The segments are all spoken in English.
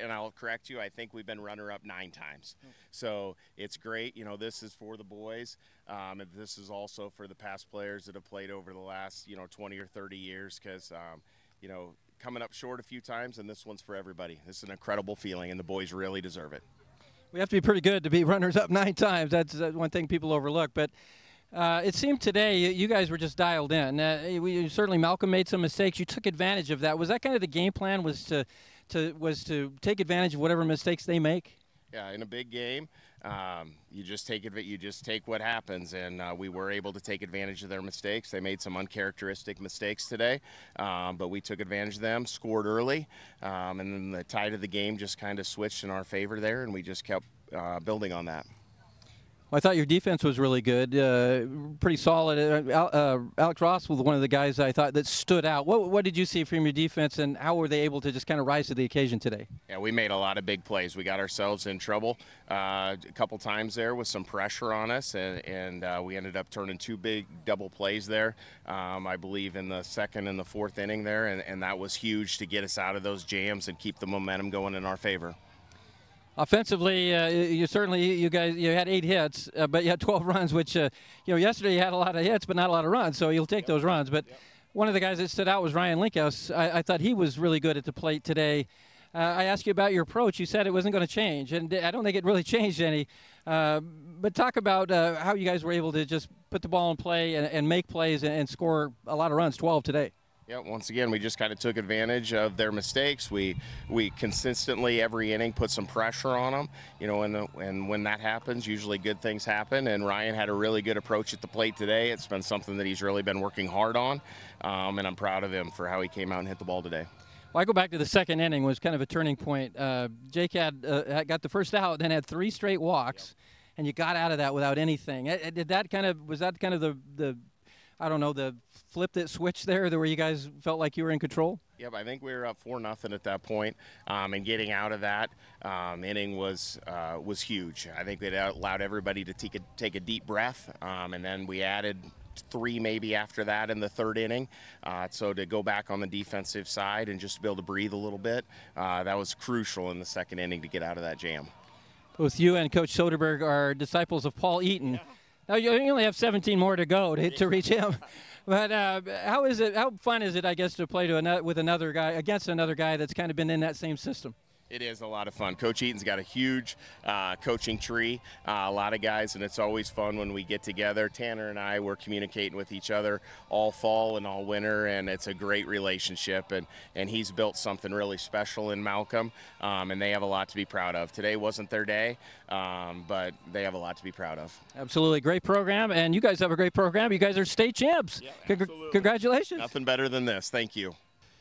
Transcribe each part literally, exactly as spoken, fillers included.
and I'll correct you, I think we've been runner-up nine times. So it's great. You know, this is for the boys, um, and this is also for the past players that have played over the last, you know, twenty or thirty years because, um, you know, coming up short a few times, and this one's for everybody. This is an incredible feeling, and the boys really deserve it. We have to be pretty good to be runners-up nine times. That's uh, one thing people overlook. But uh, it seemed today you, you guys were just dialed in. Uh, we, certainly Malcolm made some mistakes. You took advantage of that. Was that kind of the game plan? Was to, to was to take advantage of whatever mistakes they make? Yeah, in a big game, um, you just take it. You just take what happens, and uh, we were able to take advantage of their mistakes. They made some uncharacteristic mistakes today, um, but we took advantage of them, scored early, um, and then the tide of the game just kind of switched in our favor there, and we just kept uh, building on that. Well, I thought your defense was really good, uh, pretty solid. Uh, uh, Alex Ross was one of the guys I thought that stood out. What, what did you see from your defense, and how were they able to just kind of rise to the occasion today? Yeah, we made a lot of big plays. We got ourselves in trouble uh, a couple times there with some pressure on us, and, and uh, we ended up turning two big double plays there, um, I believe in the second and the fourth inning there, and, and that was huge to get us out of those jams and keep the momentum going in our favor. Offensively, uh, you certainly you guys you had eight hits, uh, but you had twelve runs. Which uh, you know yesterday you had a lot of hits, but not a lot of runs. So you'll take yep. those runs. But yep. one of the guys that stood out was Ryan Linkhouse. I, I thought he was really good at the plate today. Uh, I asked you about your approach. You said it wasn't going to change, and I don't think it really changed any. Uh, but talk about uh, how you guys were able to just put the ball in play and, and make plays and, and score a lot of runs. twelve today. Yeah, once again, we just kind of took advantage of their mistakes. We we consistently every inning put some pressure on them, you know, and the, and when that happens, usually good things happen. And Ryan had a really good approach at the plate today. It's been something that he's really been working hard on, um, and I'm proud of him for how he came out and hit the ball today. Well, I go back to the second inning was kind of a turning point. Uh, Jake had uh, got the first out, then had three straight walks, yep. and you got out of that without anything. Did that kind of was that kind of the the I don't know, the flip that switch there where you guys felt like you were in control? Yep, I think we were up four nothing at that point, um, and getting out of that um, inning was uh, was huge. I think it allowed everybody to take a, take a deep breath, um, and then we added three maybe after that in the third inning. Uh, so to go back on the defensive side and just be able to breathe a little bit, uh, that was crucial in the second inning to get out of that jam. Both you and Coach Soderberg are disciples of Paul Eaton. Yeah. Now, you only have seventeen more to go to, to reach him. But uh, how is it? How fun is it, I guess, to play to another, with another guy against another guy that's kind of been in that same system? It is a lot of fun. Coach Eaton's got a huge uh, coaching tree, uh, a lot of guys, and it's always fun when we get together. Tanner and I, we're communicating with each other all fall and all winter, and it's a great relationship, and, and he's built something really special in Malcolm, um, and they have a lot to be proud of. Today wasn't their day, um, but they have a lot to be proud of. Absolutely. Great program, and you guys have a great program. You guys are state champs. Yeah, Con- congratulations. Nothing better than this. Thank you.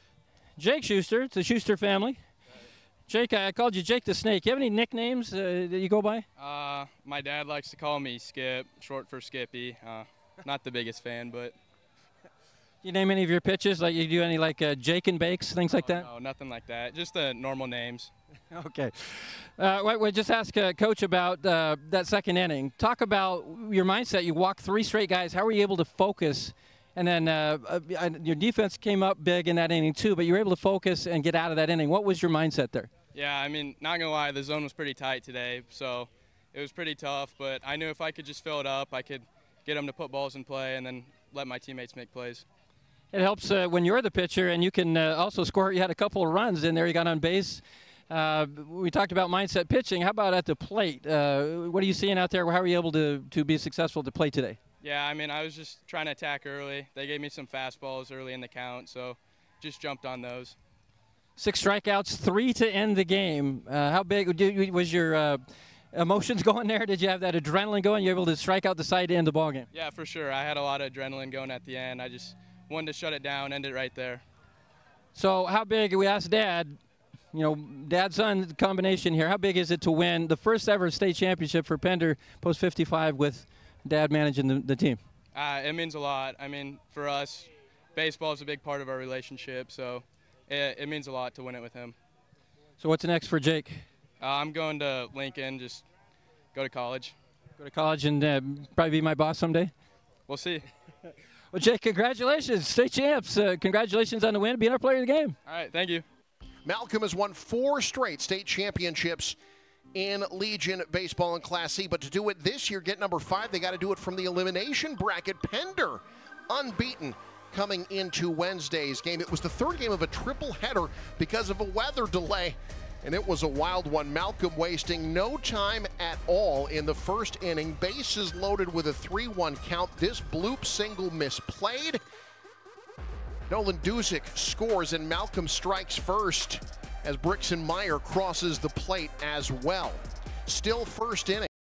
Jake Schuster. It's the Schuster family. Jake, I called you Jake the Snake. You have any nicknames uh, that you go by? Uh, my dad likes to call me Skip, short for Skippy. Uh, not the biggest fan, but. You name any of your pitches? Like you do any like uh, Jake and Bakes, things like oh, that? No, nothing like that. Just the normal names. Okay. Uh, we we'll just ask uh, Coach about uh, that second inning. Talk about your mindset. You walked three straight guys. How were you able to focus? And then uh, uh, your defense came up big in that inning too, but you were able to focus and get out of that inning. What was your mindset there? Yeah, I mean, not going to lie, the zone was pretty tight today, so it was pretty tough. But I knew if I could just fill it up, I could get them to put balls in play and then let my teammates make plays. It helps uh, when you're the pitcher and you can uh, also score. You had a couple of runs in there. You got on base. Uh, we talked about mindset pitching. How about at the plate? Uh, what are you seeing out there? How are you able to, to be successful at the plate today? Yeah, I mean, I was just trying to attack early. They gave me some fastballs early in the count, so just jumped on those. Six strikeouts, three to end the game. Uh, how big did, was your uh, emotions going there? Did you have that adrenaline going? You were able to strike out the side to end the ballgame? Yeah, for sure. I had a lot of adrenaline going at the end. I just wanted to shut it down, end it right there. So how big, we asked Dad, you know, dad-son combination here, how big is it to win the first ever state championship for Pender Post fifty-five with Dad managing the, the team? Uh, it means a lot. I mean, for us, baseball is a big part of our relationship, so it, it means a lot to win it with him. So what's next for Jake? Uh, I'm going to Lincoln, just go to college. Go to college and uh, probably be my boss someday? We'll see. Well, Jake, congratulations. State champs. Uh, congratulations on the win, being our player of the game. All right, thank you. Malcolm has won four straight state championships in Legion Baseball and Class C, but to do it this year, get number five, they got to do it from the elimination bracket. Pender, unbeaten, coming into Wednesday's game. It was the third game of a triple header because of a weather delay, and it was a wild one. Malcolm wasting no time at all in the first inning. Bases loaded with a three one count. This bloop single misplayed. Nolan Duzick scores, and Malcolm strikes first as Brixton Meyer crosses the plate as well. Still first inning.